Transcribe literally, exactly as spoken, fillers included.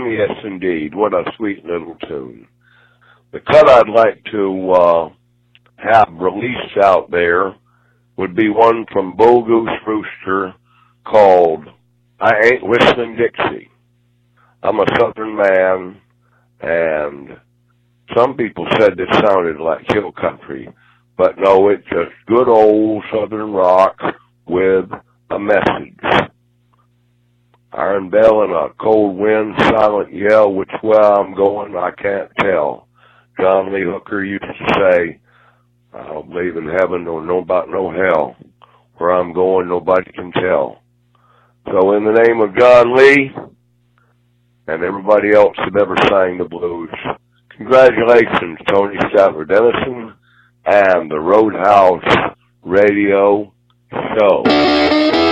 yes, indeed. What a sweet little tune. The cut I'd like to uh, have released out there would be one from Bull Goose Rooster called I Ain't Whistling Dixie. I'm a Southern man, and some people said this sounded like hill country, but no, it's just good old Southern rock with a message. Iron bell and a cold wind, silent yell, which way I'm going I can't tell. John Lee Hooker used to say, I don't believe in heaven or know about no hell. Where I'm going, nobody can tell. So in the name of John Lee and everybody else that ever sang the blues, congratulations, Tony Statler Dennison and the Roadhouse Radio Show.